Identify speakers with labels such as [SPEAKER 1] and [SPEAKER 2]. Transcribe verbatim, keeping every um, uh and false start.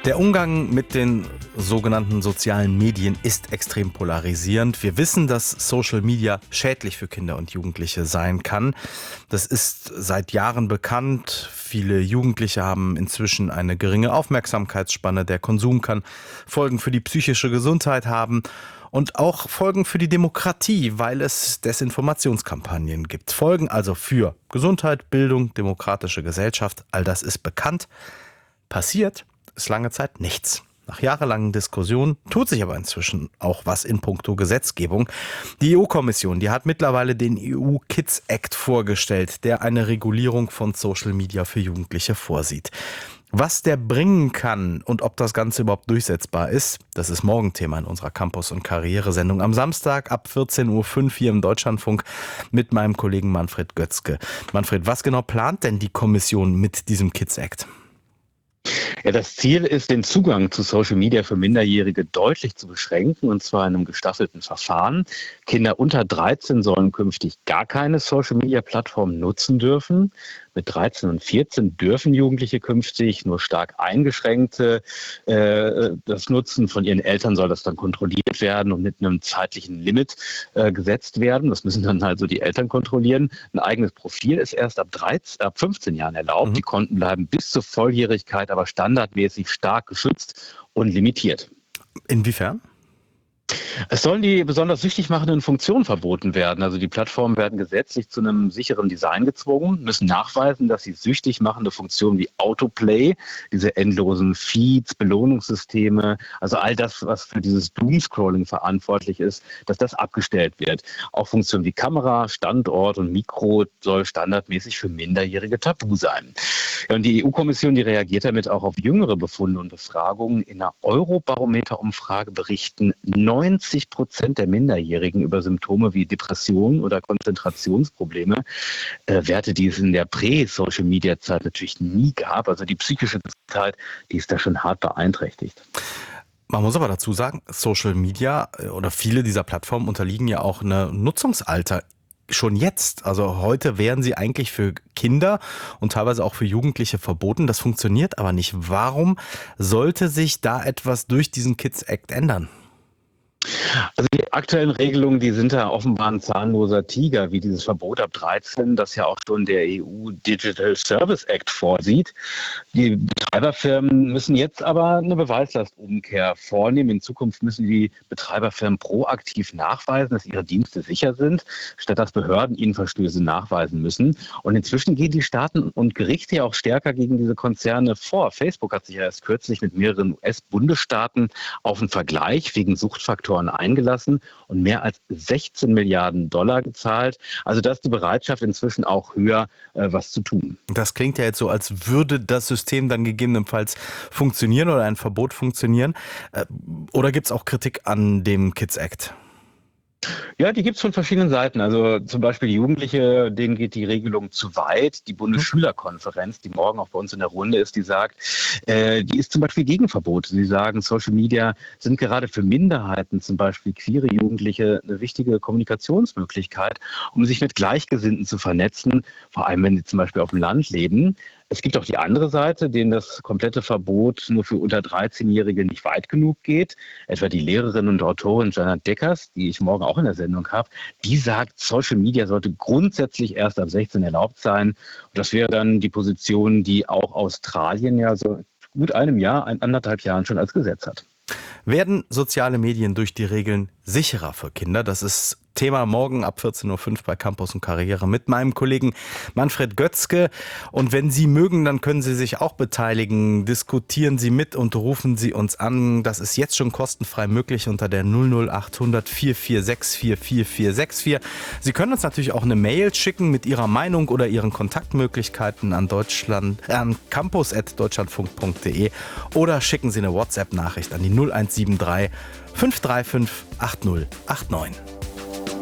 [SPEAKER 1] Der Umgang mit den sogenannten sozialen Medien ist extrem polarisierend. Wir wissen, dass Social Media schädlich für Kinder und Jugendliche sein kann. Das ist seit Jahren bekannt. Viele Jugendliche haben inzwischen eine geringe Aufmerksamkeitsspanne. Der Konsum kann Folgen für die psychische Gesundheit haben und auch Folgen für die Demokratie, weil es Desinformationskampagnen gibt. Folgen also für Gesundheit, Bildung, demokratische Gesellschaft. All das ist bekannt. Passiert ist lange Zeit nichts. Nach jahrelangen Diskussionen tut sich aber inzwischen auch was in puncto Gesetzgebung. Die E U-Kommission, die hat mittlerweile den E U Kids Act vorgestellt, der eine Regulierung von Social Media für Jugendliche vorsieht. Was der bringen kann und ob das Ganze überhaupt durchsetzbar ist, das ist morgen Thema in unserer Campus- und Karriere-Sendung am Samstag ab vierzehn Uhr fünf hier im Deutschlandfunk mit meinem Kollegen Manfred Götzke. Manfred, was genau plant denn die Kommission mit diesem Kids Act?
[SPEAKER 2] Ja, das Ziel ist, den Zugang zu Social Media für Minderjährige deutlich zu beschränken, und zwar in einem gestaffelten Verfahren. Kinder unter dreizehn sollen künftig gar keine Social Media Plattform nutzen dürfen. Mit dreizehn und vierzehn dürfen Jugendliche künftig nur stark eingeschränkte äh, das nutzen. Von ihren Eltern soll das dann kontrolliert werden und mit einem zeitlichen Limit äh, gesetzt werden. Das müssen dann also die Eltern kontrollieren. Ein eigenes Profil ist erst ab, dreizehn, ab fünfzehn Jahren erlaubt. Mhm. Die Konten bleiben bis zur Volljährigkeit aber standardmäßig stark geschützt und limitiert.
[SPEAKER 1] Inwiefern?
[SPEAKER 2] Es sollen die besonders süchtig machenden Funktionen verboten werden. Also die Plattformen werden gesetzlich zu einem sicheren Design gezwungen, müssen nachweisen, dass sie süchtig machende Funktionen wie Autoplay, diese endlosen Feeds, Belohnungssysteme, also all das, was für dieses Doomscrolling verantwortlich ist, dass das abgestellt wird. Auch Funktionen wie Kamera, Standort und Mikro soll standardmäßig für Minderjährige tabu sein. Ja, und die E U-Kommission, die reagiert damit auch auf jüngere Befunde und Befragungen. In einer Eurobarometer-Umfrage berichten neunzig Prozent der Minderjährigen über Symptome wie Depressionen oder Konzentrationsprobleme. Äh, Werte, die es in der Prä-Social-Media-Zeit natürlich nie gab. Also die psychische Gesundheit, die ist da schon hart beeinträchtigt.
[SPEAKER 1] Man muss aber dazu sagen, Social Media oder viele dieser Plattformen unterliegen ja auch einem Nutzungsalter. Schon jetzt, also heute wären sie eigentlich für Kinder und teilweise auch für Jugendliche verboten. Das funktioniert aber nicht. Warum sollte sich da etwas durch diesen Kids Act ändern?
[SPEAKER 2] Also die aktuellen Regelungen, die sind da offenbar ein zahnloser Tiger, wie dieses Verbot ab dreizehn, das ja auch schon der E U Digital Service Act vorsieht. Die Betreiberfirmen müssen jetzt aber eine Beweislastumkehr vornehmen. In Zukunft müssen die Betreiberfirmen proaktiv nachweisen, dass ihre Dienste sicher sind, statt dass Behörden ihnen Verstöße nachweisen müssen. Und inzwischen gehen die Staaten und Gerichte ja auch stärker gegen diese Konzerne vor. Facebook hat sich ja erst kürzlich mit mehreren U S-Bundesstaaten auf einen Vergleich wegen Suchtfaktoren eingelassen und mehr als sechzehn Milliarden Dollar gezahlt. Also da ist die Bereitschaft inzwischen auch höher, äh, was zu tun.
[SPEAKER 1] Das klingt ja jetzt so, als würde das System dann gegebenenfalls funktionieren oder ein Verbot funktionieren. Äh, oder gibt es auch Kritik an dem Kids Act?
[SPEAKER 2] Ja, die gibt es von verschiedenen Seiten. Also zum Beispiel die Jugendliche, denen geht die Regelung zu weit. Die Bundesschülerkonferenz, die morgen auch bei uns in der Runde ist, die sagt, äh, die ist zum Beispiel gegen Verbote. Sie sagen, Social Media sind gerade für Minderheiten, zum Beispiel queere Jugendliche, eine wichtige Kommunikationsmöglichkeit, um sich mit Gleichgesinnten zu vernetzen, vor allem wenn sie zum Beispiel auf dem Land leben. Es gibt auch die andere Seite, denen das komplette Verbot nur für unter dreizehn-Jährige nicht weit genug geht. Etwa die Lehrerin und Autorin Janet Deckers, die ich morgen auch in der Sendung habe, die sagt, Social Media sollte grundsätzlich erst ab sechzehn erlaubt sein. Und das wäre dann die Position, die auch Australien ja so gut einem Jahr, ein, anderthalb Jahren schon als Gesetz hat.
[SPEAKER 1] Werden soziale Medien durch die Regeln sicherer für Kinder? Das ist Thema morgen ab vierzehn Uhr fünf bei Campus und Karriere mit meinem Kollegen Manfred Götzke. Und wenn Sie mögen, dann können Sie sich auch beteiligen. Diskutieren Sie mit und rufen Sie uns an. Das ist jetzt schon kostenfrei möglich unter der null null acht hundert vier vier sechs vier vier vier sechs vier. Sie können uns natürlich auch eine Mail schicken mit Ihrer Meinung oder Ihren Kontaktmöglichkeiten an Deutschland, äh, an campus at deutschlandfunk punkt de oder schicken Sie eine WhatsApp-Nachricht an die null eins sieben drei fünf drei fünf acht null acht neun.